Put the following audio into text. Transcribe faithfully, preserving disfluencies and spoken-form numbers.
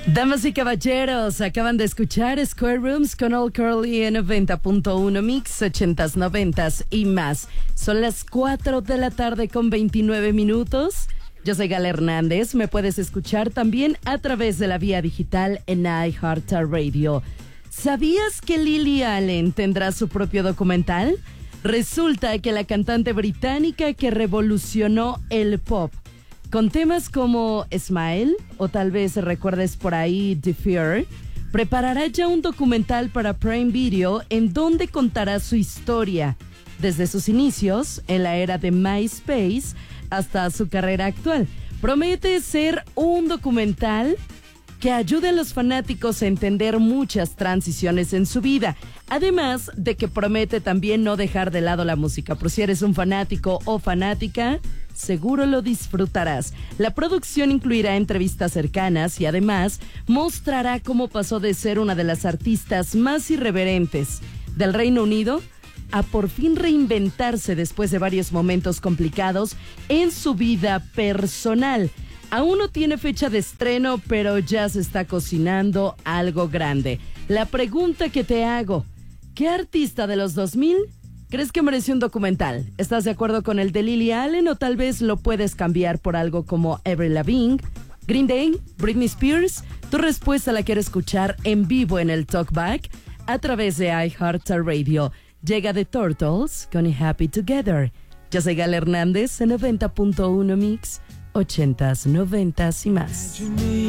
Damas y caballeros, acaban de escuchar Square Rooms con All Curly en noventa punto uno Mix, ochentas, noventas y más. Son las cuatro de la tarde con veintinueve minutos. Yo soy Gala Hernández. Me puedes escuchar también a través de la vía digital en iHeartRadio. ¿Sabías que Lily Allen tendrá su propio documental? Resulta que la cantante británica que revolucionó el pop, con temas como Smile, o tal vez recuerdes por ahí The Fear, preparará ya un documental para Prime Video en donde contará su historia, desde sus inicios en la era de MySpace hasta su carrera actual. Promete ser un documental que ayude a los fanáticos a entender muchas transiciones en su vida, además de que promete también no dejar de lado la música. Por si eres un fanático o fanática, seguro lo disfrutarás. La producción incluirá entrevistas cercanas y además mostrará cómo pasó de ser una de las artistas más irreverentes del Reino Unido a por fin reinventarse después de varios momentos complicados en su vida personal. Aún no tiene fecha de estreno, pero ya se está cocinando algo grande. La pregunta que te hago, ¿qué artista de los dos mil crees que mereció un documental? ¿Estás de acuerdo con el de Lily Allen o tal vez lo puedes cambiar por algo como Avril Lavigne, Green Day, Britney Spears? Tu respuesta la quiero escuchar en vivo en el Talkback a través de iHeartRadio. Llega The Turtles con Happy Together. Yo soy Gala Hernández en noventa punto uno Mix, ochentas, noventas y más.